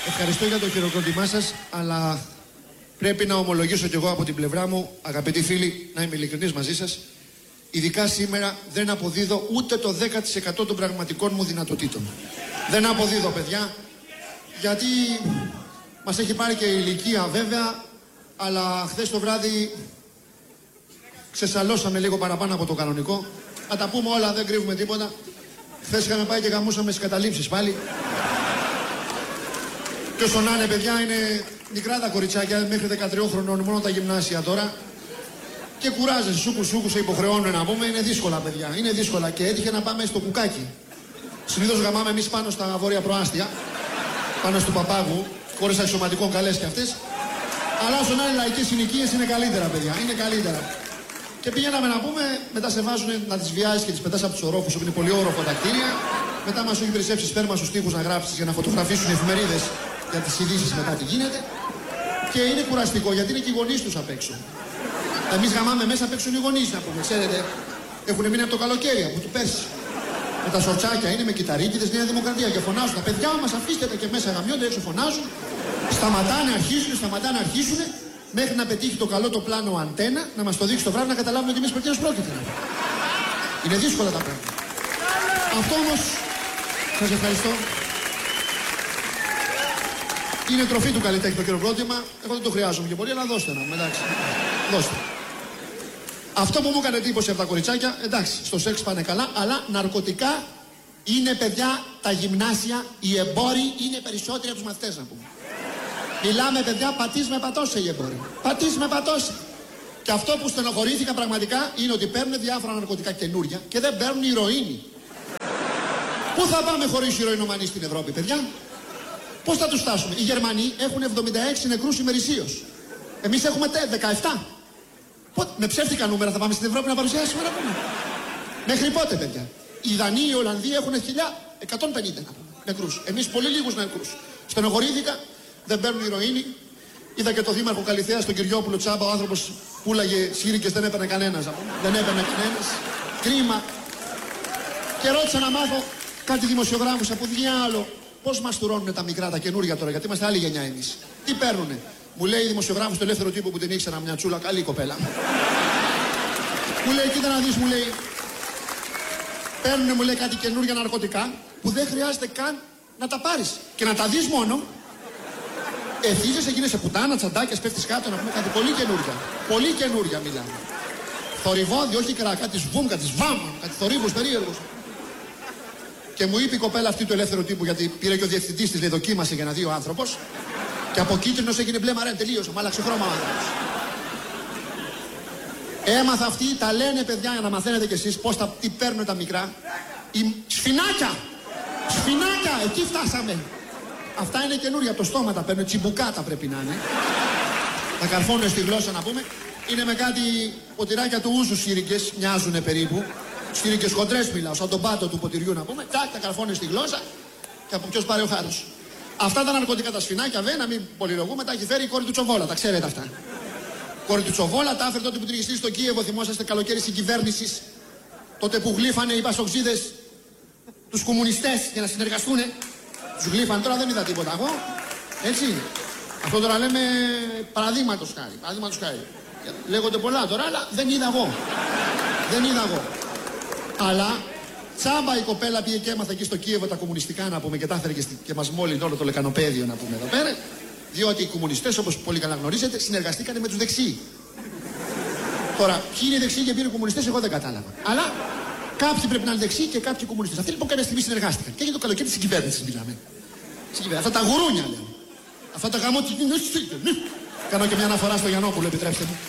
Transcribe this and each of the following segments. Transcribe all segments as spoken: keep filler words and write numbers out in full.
Ευχαριστώ για το χειροκρότημά σας, αλλά πρέπει να ομολογήσω κι εγώ από την πλευρά μου, αγαπητοί φίλοι, να είμαι ειλικρινής μαζί σας. Ειδικά σήμερα δεν αποδίδω ούτε το δέκα τοις εκατό των πραγματικών μου δυνατοτήτων. Δεν αποδίδω, παιδιά, γιατί μας έχει πάρει και η ηλικία βέβαια, αλλά χθες το βράδυ ξεσαλώσαμε λίγο παραπάνω από το κανονικό. Να τα πούμε όλα, δεν κρύβουμε τίποτα. Χθες είχαμε πάει και γαμούσαμε στις καταλήψεις πάλι. Και όσο να είναι, παιδιά, είναι μικρά τα κοριτσάκια, μέχρι δεκατρία χρονών, μόνο τα γυμνάσια τώρα. Και κουράζεσαι, σούκου σούκου, σε υποχρεώνουν να πούμε. Είναι δύσκολα, παιδιά. Είναι δύσκολα. Και έτυχε να πάμε στο κουκάκι. Συνήθως γαμάμε εμείς πάνω στα βόρεια προάστια, πάνω του Παπάγου, χώρες αξιωματικών καλές κι αυτές. Αλλά όσο να είναι λαϊκές συνοικίες, είναι καλύτερα, παιδιά. Είναι καλύτερα. Και πηγαίναμε να πούμε, μετά σε βάζουν να τις βιάζεις και τις πετάς από τους ορόφους, όπου είναι πολύ όροφα τα κτίρια. Μετά μας έχει περισσέψει σπέρμα στους τοίχους να γράψεις για να φωτογραφίσουν οι εφημερίδες για τις ειδήσεις μετά τι γίνεται. Και είναι κουραστικό γιατί είναι και οι γονείς τους απ' έξω. Εμείς γαμάμε μέσα απ' έξω οι γονείς, να πούμε, ξέρετε. Έχουν μείνει από το καλοκαίρι, από το πέρσι. Με τα σορτσάκια είναι, με κυταρίκιδες, Νέα Δημοκρατία. Και φωνάζουν τα παιδιά μας, αφήστε τα και μέσα γαμιόνται, έξω φωνάζουν. Σταματάνε, αρχίζουν, σταματάνε, αρχίσουν. Μέχρι να πετύχει το καλό το πλάνο αντένα, να μας το δείξει το βράδυ, να καταλάβουμε ότι εμείς περί πρόκειται. Είναι δύσκολα τα πράγματα. Αυτό όμως, σας ευχαριστώ. Είναι τροφή του καλλιτέχνη το χειροκρότημα. Εγώ δεν το χρειάζομαι και πολύ, αλλά δώστε να μου, εντάξει. Δώστε. Αυτό που μου έκανε εντύπωση από τα κοριτσάκια, εντάξει, στο σεξ πάνε καλά, αλλά ναρκωτικά είναι, παιδιά, τα γυμνάσια, οι εμπόροι είναι περισσότεροι από τους μαθητές, να πούμε. Μιλάμε, παιδιά, πατής με πατώσε οι εμπόροι. Πατής με πατώσε. Και αυτό που στενοχωρήθηκα πραγματικά είναι ότι παίρνουν διάφορα ναρκωτικά καινούρια και δεν παίρνουν ηρωίνη. Πού θα πάμε χωρίς ηρωινομανείς στην Ευρώπη, παιδιά? Πώς θα τους φτάσουμε? Οι Γερμανοί έχουν εβδομήντα έξι νεκρούς ημερησίως. Εμείς έχουμε δεκαεπτά. Πότε, με ψεύτικα νούμερα θα πάμε στην Ευρώπη να παρουσιάσουμε, να πούμε? Μέχρι πότε, παιδιά? Οι Δανείοι, οι Ολλανδοί έχουν εκατόν πενήντα νεκρούς. Εμείς πολύ λίγους νεκρούς. Στενοχωρήθηκα, δεν παίρνουν ηρωίνη. Είδα και το δήμαρχο Καλιθέας, τον Κυριόπουλο Τσάμπα, ο άνθρωπος πουλάγε σύρικες, δεν έπαιρνε κανένας. Δεν έπαιρνε κανένας. Κρίμα. Και ρώτησα να μάθω κάτι δημοσιογράφους από διάλο. Πώς μας τουρώνουν τα μικρά, τα καινούργια τώρα, γιατί είμαστε άλλη γενιά εμείς. Τι παίρνουνε? Μου λέει η δημοσιογράφος του Ελεύθερο Τύπου που την ήξερα, μια τσούλα, καλή κοπέλα. Μου λέει, κοίτα να δεις, μου λέει. Παίρνουνε, μου λέει, κάτι καινούργια ναρκωτικά που δεν χρειάζεται καν να τα πάρεις. Και να τα δεις μόνο. Εθίζεσαι, γίνεσαι πουτάνα, τσαντάκια, πέφτεις κάτω, να πούμε κάτι πολύ καινούργια. Πολύ καινούργια μιλάμε. Θορυβόδι, όχι κρακά, της βουμ, κάτι βάμ, κάτι θορύβους περίεργους. Και μου είπε η κοπέλα αυτή του Ελεύθερου Τύπου, γιατί πήρε και ο διευθυντής της, λέει, δοκίμασε για να δει ο άνθρωπος. Και από κίτρινος έγινε μπλε μαρέν, τελείωσε, μ' άλλαξε χρώμα ο άνθρωπος. Έμαθα αυτοί, τα λένε, παιδιά, για να μαθαίνετε κι εσείς πώς τα, τι παίρνουν τα μικρά. Η σφινάκια! Σφινάκια! Εκεί φτάσαμε. Αυτά είναι καινούρια, από το στόμα τα παίρνουν, τσιμπουκάτα πρέπει να είναι. Τα καρφώνουν στη γλώσσα, να πούμε. Είναι με κάτι ποτηράκια του ούζου σύρικες, μοιάζουνε περίπου. Σύρικες χοντρές μιλάω, σαν τον πάτο του ποτηριού, να πούμε. Τάκ, τα καρφώνουν στη γλώσσα και από ποιος πάρει ο χάρος. Αυτά τα ναρκωτικά, τα σφινάκια, δε, να μην πολυλογούμε, τα έχει φέρει η κόρη του Τσοβόλα, τα ξέρετε αυτά. Κόρη του Τσοβόλα, τα έφερε τότε που τριγιστή στο Κίεβο, θυμόσαστε καλοκαίρι συγκυβέρνησης. Τότε που γλύφανε οι πασοξίδες τους κομμουνιστές για να συνεργαστούνε. Τους γλύφανε, τώρα δεν είδα τίποτα εγώ. Έτσι. Αυτό τώρα λέμε παραδείγματος χάρη. Παραδείγματος χάρη. Λέγονται πολλά τώρα, αλλά δεν είδα εγώ. Δεν είδα εγώ. Αλλά τσάμπα η κοπέλα πήγε και έμαθα εκεί στο Κίεβο τα κομμουνιστικά, να πούμε, και τα έφερε και, και μας μόλυνε όλο το λεκανοπέδιο, να πούμε, εδώ πέρα. Διότι οι κομμουνιστές, όπως πολύ καλά γνωρίζετε, συνεργαστήκανε με τους δεξιοί. Τώρα, ποιοι είναι οι δεξιοί και ποιοι είναι οι κομμουνιστές, εγώ δεν κατάλαβα. Αλλά κάποιοι πρέπει να είναι δεξιοί και κάποιοι κομμουνιστές. Αυτοί λοιπόν κάποια στιγμή συνεργάστηκαν. Και για το καλοκαίρι της κυβέρνησης μιλάμε. Αυτά τα γουρούνια, λέω. Αυτά τα γαμό. Κάνω και μια αναφορά στο Γιαννόπουλο, επιτρέψτε μου.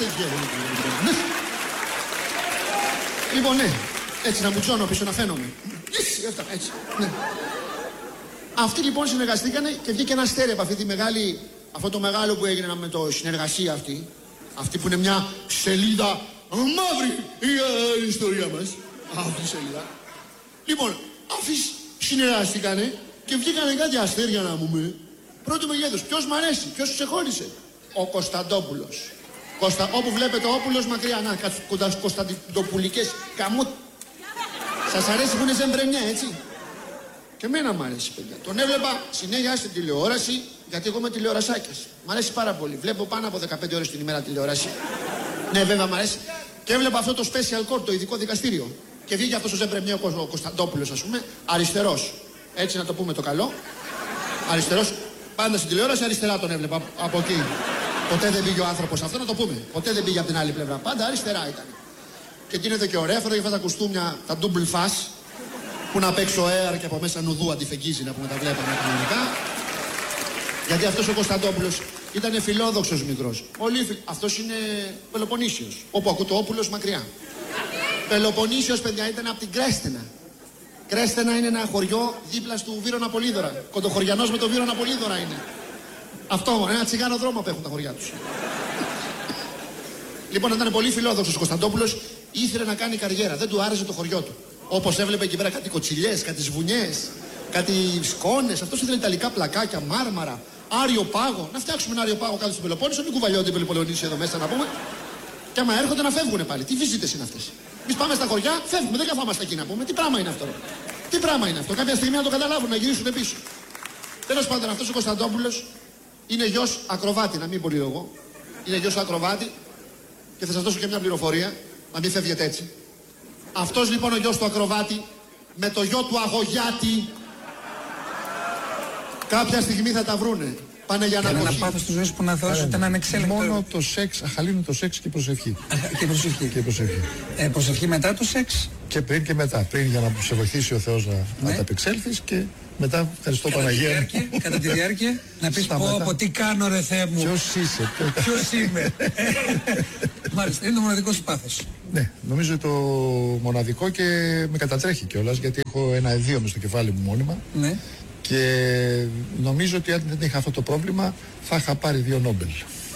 Λοιπόν, ναι. Έτσι να μουτσώνω πίσω, να φαίνομαι. Έτσι. Ναι. Αυτοί λοιπόν συνεργαστήκανε και βγήκε ένα αστέρι από αυτή τη μεγάλη, αυτό το μεγάλο που έγινε με το συνεργασία αυτή. Αυτή που είναι μια σελίδα μαύρη η uh, ιστορία μας. Αυτή η σελίδα. Λοιπόν, αυτοί συνεργαστήκανε και βγήκανε κάτι αστέρια, να πούμε. Πρώτο μεγέθους. Ποιος μ' αρέσει, ποιος ξεχώρισε? Ο Κωνσταντόπουλος. Κωνστα... Όπου βλέπετε ο Όπουλος μακριά, να, κοντά στις Κωνσταντοπουλικές καμούτ. Σας αρέσει που είναι ζεμπρεμιά, έτσι? Και εμένα μου αρέσει, παιδιά. Τον έβλεπα συνέχεια στην τηλεόραση, γιατί εγώ είμαι τηλεορασάκιας. Μ' αρέσει πάρα πολύ. Βλέπω πάνω από δεκαπέντε ώρες την ημέρα τηλεόραση. Ναι, βέβαια μ' αρέσει. Και έβλεπα αυτό το special court, το ειδικό δικαστήριο. Και βγήκε αυτός ο Ζεμπρεμιέο ο Κωνσταντόπουλος, ας πούμε, αριστερός. Έτσι να το πούμε το καλό. Αριστερός. Πάντα στην τηλεόραση αριστερά τον έβλεπα από εκεί. Ποτέ δεν πήγε ο άνθρωπος αυτό, να το πούμε. Ποτέ δεν πήγε από την άλλη πλευρά. Πάντα αριστερά ήταν. Και γίνεται και ωραία, φοράει αυτά τα κουστούμια, τα double fass, που να παίξω air και από μέσα νουδού αντιφεγγίζει να πούμε τα βλέπαμε κανονικά. Γιατί αυτός ο Κωνσταντόπουλος ήταν φιλόδοξος μικρός. Πολύ φιλ... Αυτός είναι Πελοποννήσιος. Όπου ακούει το Όπουλος μακριά. Πελοποννήσιος, παιδιά, ήταν από την Κρέστενα. Κρέστενα είναι ένα χωριό δίπλα του Βύρωνα Πολύδωρα. Κοντοχωριανός με το Βύρωνα Πολύδωρα είναι. Αυτό, ένα τσιγάρο δρόμο που έχουν τα χωριά τους. Λοιπόν, ήταν πολύ φιλόδοξος ο Κωνσταντόπουλος, ήθελε να κάνει καριέρα. Δεν του άρεσε το χωριό του. Όπως έβλεπε εκεί πέρα κάτι κοτσιλιές, κάτι σβουνιές, κάτι σκόνες. Αυτός ήθελε ιταλικά πλακάκια, μάρμαρα, άριο πάγο. Να φτιάξουμε ένα άριο πάγο κάτω στην Πελοπόννησο, μην κουβαλιώνται οι Πελοποννήσιοι εδώ μέσα να πούμε. Και άμα έρχονται να φεύγουν πάλι. Τι βίζιτες είναι αυτές. Εμείς πάμε στα χωριά, φεύγουμε, δεν καθόμαστε εκεί να πούμε. Τι πράγμα είναι αυτό. Τι πράγμα είναι αυτό. Κάποια στιγμή να το καταλάβουν, να γυρίσουν πίσω. Τέλος πάντων, αυτός ο Κωνσταντόπουλος είναι γιος ακροβάτη, να μην πολύ εγώ. Είναι γιος ακροβάτη και θα σας δώσω και μια πληροφορία, να μην φεύγετε έτσι. Αυτός λοιπόν ο γιος του ακροβάτη με το γιο του αγωγιάτη κάποια στιγμή θα τα βρούνε. Πάνε για να ένα πάθος της ζωής που να δώσετε να ανεξέλεγκτο. Μόνο το σεξ, αχαλήνω το σεξ και προσευχή. Και προσευχή. Και προσευχή. Ε, προσευχή μετά το σεξ. Και πριν και μετά. Πριν για να σε βοηθήσει ο Θεός να, ναι. να τα απεξέλθεις και μετά ευχαριστώ κατά Παναγία. Τη διάρκεια, κατά τη διάρκεια να πεις πω από τι κάνω ρε Θεέ μου. Ποιος είσαι. Ποιος είμαι. Μάλιστα, είναι το μοναδικό σου πάθος. Ναι, νομίζω το μοναδικό και με κατατρέχει κιόλας γιατί έχω ένα εδίο μες στο κεφάλι μου μόνιμα. Ναι. Και νομίζω ότι αν δεν είχα αυτό το πρόβλημα θα είχα πάρει δύο Νόμπελ.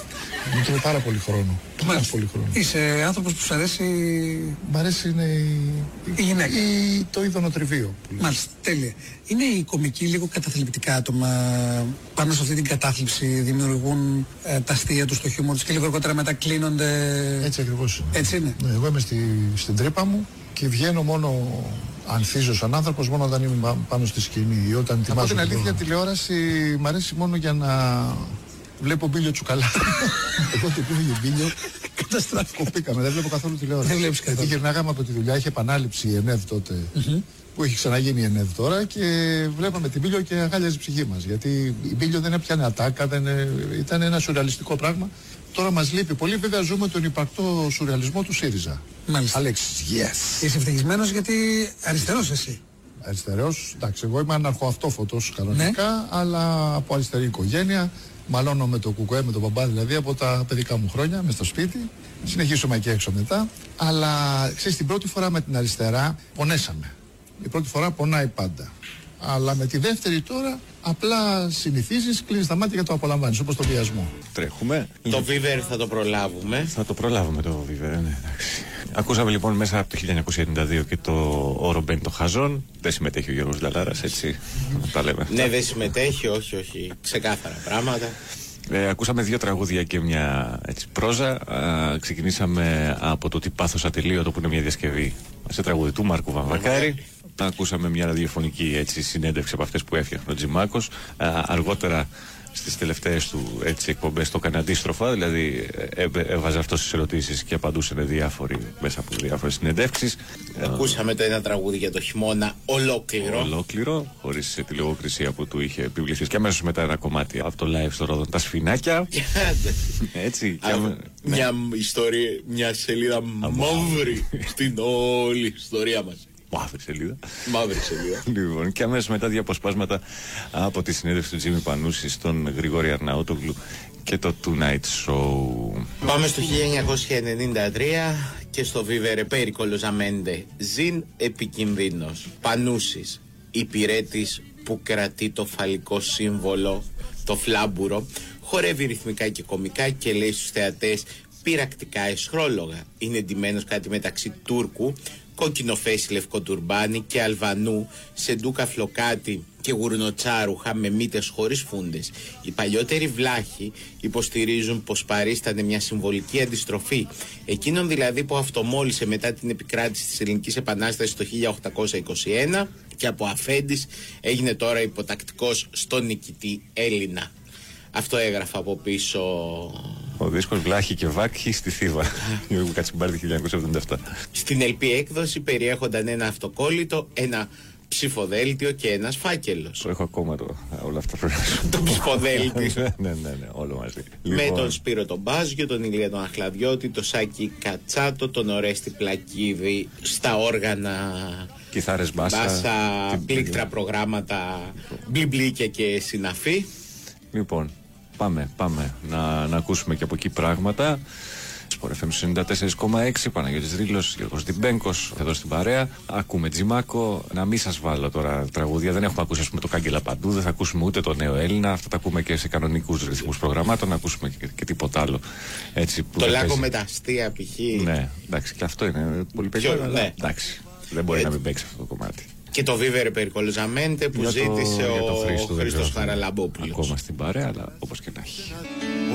Μου τρώει πάρα πολύ χρόνο. Πάρα πολύ χρόνο. Είσαι άνθρωπος που σου αρέσει. Μ' αρέσει είναι η, η γυναίκα. Η... το ειδονοτριβείο. Μάλιστα, τέλεια. Είναι οι κομικοί λίγο καταθλιπτικά άτομα πάνω σε αυτή την κατάθλιψη, δημιουργούν ε, τα αστεία τους, το χιούμορ τους και λίγο αργότερα μετά κλείνονται. Έτσι ακριβώς είναι. Έτσι είναι. Ναι, εγώ είμαι στη, στην τρύπα μου και βγαίνω μόνο. Ανθίζω σαν άνθρωπος μόνο όταν είμαι πάνω στη σκηνή. Όταν από την αλήθεια, τηλεόραση μ' αρέσει μόνο για να βλέπω Μπίλιο Τσουκαλά. Εγώ το πήγε Μπίλιο. Κοπήκαμε, δεν βλέπω καθόλου τηλεόραση. Δεν βλέπεις καθόλου. Γιατί γυρνάγαμε από τη δουλειά, είχε επανάληψη η ΕΝΕΔ τότε. Mm-hmm. Που έχει ξαναγίνει η ΕΝΕΔ τώρα και βλέπαμε την Μπίλιο και αγάλιαζε η ψυχή μας. Γιατί η Μπίλιο δεν έπιανε ατάκα, δεν... ήταν ένα σουρεαλιστικό πράγμα. Τώρα μας λείπει πολύ, βέβαια ζούμε τον υπαρκτό σουρεαλισμό του ΣΥΡΙΖΑ. Μάλιστα. Αλέξης, yes. Είσαι ευτυχισμένος γιατί αριστερός εσύ. Αριστερός, εντάξει, εγώ είμαι αναρχοαυτόφωτος κανονικά, ναι. Αλλά από αριστερή οικογένεια. Μαλώνω με το κουκουέ, με τον μπαμπά δηλαδή από τα παιδικά μου χρόνια, μες στο σπίτι. Συνεχίσουμε και έξω μετά. Αλλά ξέρεις, την πρώτη φορά με την αριστερά πονέσαμε. Η πρώτη φορά πονάει πάντα. Αλλά με τη δεύτερη τώρα απλά συνηθίζεις, κλείνεις τα μάτια και το απολαμβάνεις, όπως το βιασμό. Τρέχουμε. Το Viver θα το προλάβουμε. Θα το προλάβουμε το Viver, ναι, εντάξει. Ακούσαμε λοιπόν μέσα από το χίλια εννιακόσια ενενήντα δύο και το όρο μπαίνει το χαζόν. Δεν συμμετέχει ο Γιώργος Λαλάρας, έτσι τα λέμε. Ναι, δεν συμμετέχει, όχι, όχι. Ξεκάθαρα πράγματα. Ε, ακούσαμε δύο τραγούδια και μια έτσι, πρόζα. Α, ξεκινήσαμε από το «Τι πάθος ατελείωτο» που είναι μια διασκευή σε τραγούδι του Μάρκου Βαμβακάρη. Ακούσαμε μια ραδιοφωνική έτσι, συνέντευξη από αυτές που έφτιαχνε ο Τζιμάκος. Α, αργότερα στις τελευταίες του έτσι, εκπομπές το έκανε αντίστροφα, δηλαδή έ, έβαζε αυτό στις ερωτήσεις και απαντούσαν διάφοροι μέσα από διάφορες συνεντεύξεις. Ακούσαμε το ένα τραγούδι για το χειμώνα ολόκληρο. Ολόκληρο, χωρίς τη λογοκρισία που του είχε επιβληθεί. Και αμέσως μετά ένα κομμάτι από το live στο Ρόδον, τα σφινάκια. Έτσι. Α, με... Μια ναι. ιστορία, μια σελίδα μαύρη στην όλη ιστορία μας. Μαύρη σελίδα. Μαύρη σελίδα. Λοιπόν, και αμέσως μετά δύο αποσπάσματα από τη συνέντευξη του Τζίμι Πανούση στον Γρηγόρη Αρναούτογλου και το Tonight Show. Πάμε στο χίλια εννιακόσια ενενήντα τρία και στο Viver Περικολοζαμέντε. Ζην επικινδύνος. Πανούσης, υπηρέτης που κρατεί το φαλικό σύμβολο, το φλάμπουρο, χορεύει ρυθμικά και κομικά και λέει στους θεατές πειρακτικά εσχρόλογα. Είναι εντυμένος κάτι μεταξύ Τούρκου, κόκκινο φέση λευκό τουρμπάνι και Αλβανού σε ντούκα φλοκάτι και γουρνοτσάρουχα με μύτες χωρίς φούντες. Οι παλιότεροι βλάχοι υποστηρίζουν πως παρίστανε μια συμβολική αντιστροφή, εκείνον δηλαδή που αυτομόλυσε μετά την επικράτηση της Ελληνικής Επανάστασης το χίλια οκτακόσια είκοσι ένα και από αφέντης έγινε τώρα υποτακτικός στον νικητή Έλληνα. Αυτό έγραφα από πίσω. Ο δίσκος Βλάχη και Βάκχη στη Θήβα. Γιώργου Κατσιμπάρτη χίλια εννιακόσια εβδομήντα επτά. Στην ελ πι έκδοση περιέχονταν ένα αυτοκόλλητο, ένα ψηφοδέλτιο και ένας φάκελος. Το έχω ακόμα το, όλα αυτά πρέπει να Το ψηφοδέλτιο. ναι, ναι, ναι, όλο μαζί. Με Λοιπόν, τον Σπύρο τον Μπάζιο, τον Ηλία τον Αχλαδιώτη, τον Σάκη Κατσάτο, τον Ορέστη Πλακίδη, στα όργανα, κιθάρες μπάσα, μπάσα, την- πλήκτρα προγράμματα, μπλιμπλίκια και συναφή. Λοιπόν, πάμε, πάμε να, να ακούσουμε και από εκεί πράγματα. Sport εφ εμ ενενήντα τέσσερα κόμμα έξι, Παναγιώτης Ρήλος, Γιώργος Διμπένκος, εδώ στην παρέα. Ακούμε Τζιμάκο. Να μην σας βάλω τώρα τραγούδια, δεν έχουμε ακούσει ας πούμε το Κάγκελα παντού, δεν θα ακούσουμε ούτε το Νέο Έλληνα. Αυτά τα ακούμε και σε κανονικούς ρυθμούς προγραμμάτων, να ακούσουμε και, και τίποτα άλλο. Έτσι, που Το δεν Λάκκο παίζει. με τα αστεία π.χ. Ναι, εντάξει, και αυτό είναι πολύ Ποιο, περίεργο. αλλά ναι. Εντάξει, δεν μπορεί Έτσι. να μην παίξει αυτό το κομμάτι. Και το Vivere Περιcolosamente που Για το- ζήτησε για το ο Χρήστο, δεν Χρήστος ξέρω. Χαραλαμπόπουλος. Ακόμα στην παρέα, αλλά όπως και να έχει.